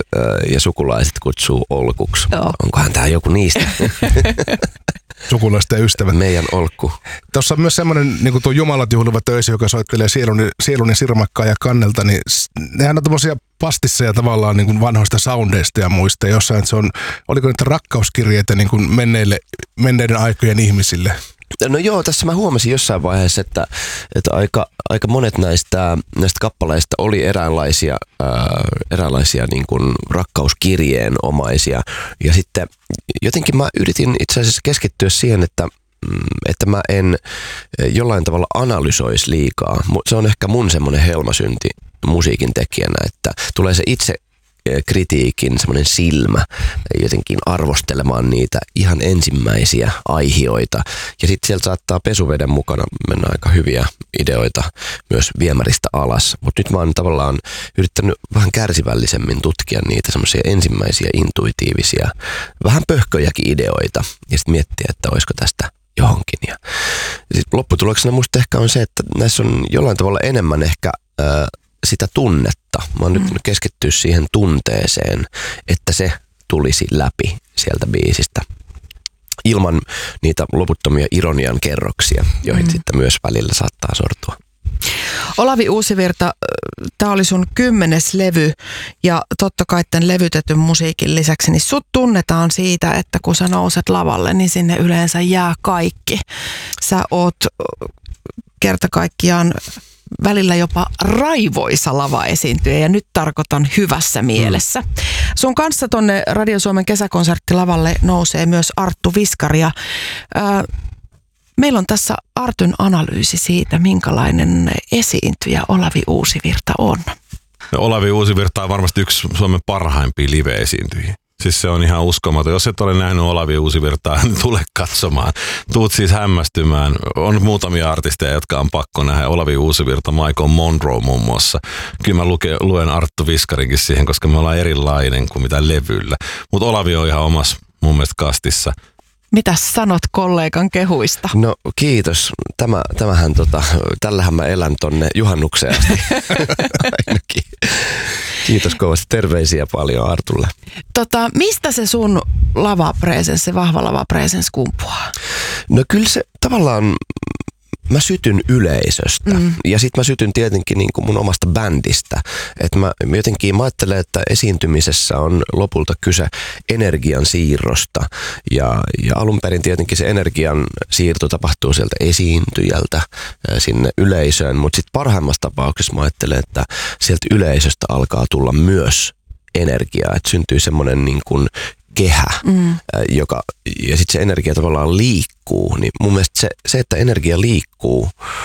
ja sukulaiset kutsuu Olkuksi. Joo. Onkohan tää joku niistä? Sukulaisten ystävät. Meidän Olkku. Tuossa on myös semmoinen niin kuin tuo Jumalat juhliva töisi, joka soittelee sieluni sirmakkaa ja kannelta, niin nehän on tämmöisiä pastisseja tavallaan niin kuin vanhoista soundeista ja muista. Jossain se on, oliko niitä rakkauskirjeitä niin kuin menneiden aikojen ihmisille? No joo, tässä mä huomasin jossain vaiheessa, että aika monet näistä kappaleista oli eräänlaisia niin kuin rakkauskirjeenomaisia. Ja sitten jotenkin mä yritin itse asiassa keskittyä siihen, että mä en jollain tavalla analysoisi liikaa. Se on ehkä mun semmoinen helmasynti musiikin tekijänä, että tulee se itse kritiikin semmoinen silmä jotenkin arvostelemaan niitä ihan ensimmäisiä aihioita. Ja sitten sieltä saattaa pesuveden mukana mennä aika hyviä ideoita myös viemäristä alas. Mutta nyt mä oon tavallaan yrittänyt vähän kärsivällisemmin tutkia niitä semmoisia ensimmäisiä intuitiivisia, vähän pöhköjäkin ideoita ja sitten miettiä, että olisiko tästä johonkin. Ja sitten lopputuloksena musta ehkä on se, että näissä on jollain tavalla enemmän ehkä sitä tunnetta. Mä oon nyt keskittynyt siihen tunteeseen, että se tulisi läpi sieltä biisistä. Ilman niitä loputtomia ironian kerroksia, joihin sitten myös välillä saattaa sortua. Olavi Uusivirta, tämä oli sun 10. levy ja totta kai tämän levytetyn musiikin lisäksi, niin sut tunnetaan siitä, että kun sä nouset lavalle, niin sinne yleensä jää kaikki. Sä oot kerta kaikkiaan välillä jopa raivoisa lavaesiintyjä ja nyt tarkoitan hyvässä mielessä. Sun kanssa tonne Radio Suomen kesäkonserttilavalle nousee myös Arttu Viskari ja meillä on tässä Artun analyysi siitä, minkälainen esiintyjä Olavi Uusivirta on. No, Olavi Uusivirta on varmasti yksi Suomen parhaimpia live-esiintyjiä. Siis se on ihan uskomaton. Jos et ole nähnyt Olavi Uusivirtaa, niin tule katsomaan. Tuut siis hämmästymään. On muutamia artisteja, jotka on pakko nähdä. Olavi Uusivirta, Michael Monroe muun muassa. Kyllä mä luen Arttu Viskarinkin siihen, koska me ollaan erilainen kuin mitä levyllä. Mutta Olavi on ihan omassa mun mielestä kastissa. Mitäs sanot kollegan kehuista? No kiitos. Tällähän mä elän tonne juhannukseen asti. Ainakin. Kiitos kovasti. Terveisiä paljon Artulle. Mistä se sun lavapresenssi, vahva lavapresenssi kumpuaa? No kyllä se tavallaan, mä sytyn yleisöstä ja sit mä sytyn tietenkin niin kuin mun omasta bändistä. Että mä ajattelen, että esiintymisessä on lopulta kyse energian siirrosta ja alun perin tietenkin se energian siirto tapahtuu sieltä esiintyjältä sinne yleisöön, mutta sit parhaimmassa tapauksessa mä ajattelen, että sieltä yleisöstä alkaa tulla myös energiaa, että syntyy semmoinen niin kuin kehä, ja sitten se energia tavallaan liikkuu, niin mun mielestä se että energia liikkuu,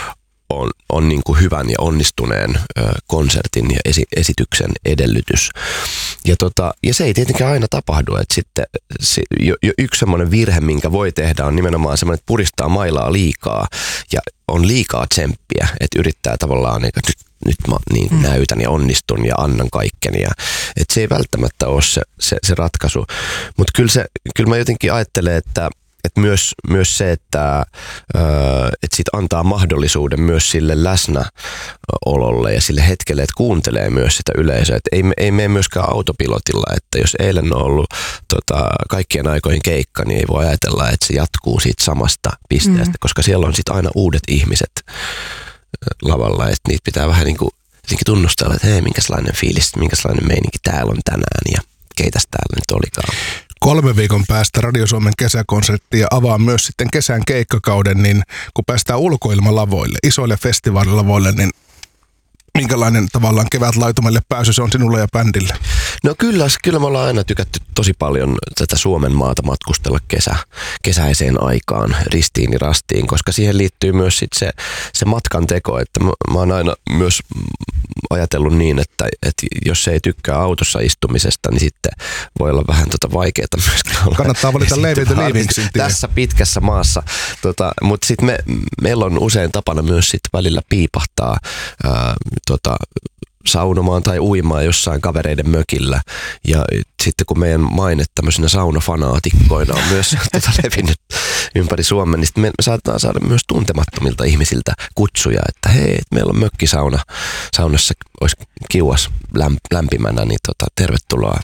on niin kuin hyvän ja onnistuneen konsertin ja esityksen edellytys. Ja se ei tietenkään aina tapahdu, että sitten jo yksi semmoinen virhe, minkä voi tehdä, on nimenomaan semmoinen, että puristaa mailaa liikaa ja on liikaa tsemppiä, että yrittää tavallaan, että nyt mä niin näytän ja onnistun ja annan kaikkeni. Että se ei välttämättä ole se ratkaisu. Mutta kyllä mä jotenkin ajattelen, että myös se, että sit antaa mahdollisuuden myös sille läsnäololle ja sille hetkelle, että kuuntelee myös sitä yleisöä. Et ei mene myöskään autopilotilla, että jos eilen on ollut kaikkien aikojen keikka, niin ei voi ajatella, että se jatkuu siitä samasta pisteestä, koska siellä on sitten aina uudet ihmiset lavalla, että niitä pitää vähän niin kuin tunnustella, että hei, minkälainen fiilis, minkälainen meininki täällä on tänään ja keitäs täällä nyt olikaan. 3 viikon päästä Radio Suomen kesäkonsertti ja avaa myös sitten kesän keikkakauden, niin kun päästään ulkoilmalavoille, isoille festivaalilavoille, niin minkälainen tavallaan kevätlaitumelle pääsy se on sinulle ja bändille? No kyllä me ollaan aina tykätty tosi paljon tätä Suomen maata matkustella kesäiseen aikaan ristiin ja rastiin, koska siihen liittyy myös sit se matkan teko, että mä oon aina myös ajatellut niin, että jos ei tykkää autossa istumisesta, niin sitten voi olla vähän vaikeaa myöskin olla. Kannattaa valita Leave the Leavingsin tie. Tässä pitkässä maassa, mutta sitten meillä on usein tapana myös sit välillä piipahtaa saunomaan tai uimaan jossain kavereiden mökillä. Ja sitten kun meidän maine tämmöisenä saunafanaatikkoina on myös levinnyt ympäri Suomen, niin me saatetaan saada myös tuntemattomilta ihmisiltä kutsuja, että hei, meillä on mökkisauna. Saunassa olisi kiuas lämpimänä, niin tervetuloa